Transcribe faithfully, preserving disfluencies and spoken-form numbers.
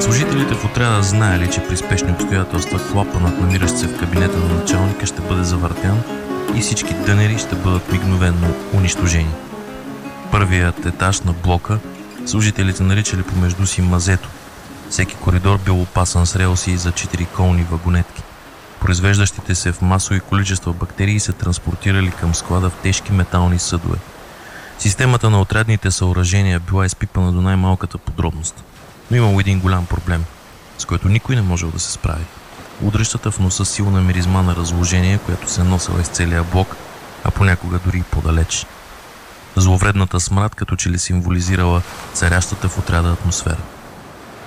Служителите в отряда знаели, че при спешни обстоятелства клапанът, намиращ се в кабинета на началника, ще бъде завъртян и всички дънери ще бъдат мигновенно унищожени. Първият етаж на блока служителите наричали помежду си мазето. Всеки коридор бил опасан с релси за четириколни вагонетки. Произвеждащите се в масови количества бактерии се транспортирали към склада в тежки метални съдове. Системата на отрядните съоръжения била изпипана до най-малката подробност. Но имало един голям проблем, с който никой не можел да се справи. Удръщата в носа силна миризма на разложение, която се носила из целия блок, а понякога дори и по-далеч. Зловредната смрад като че ли символизирала царящата в отряда атмосфера.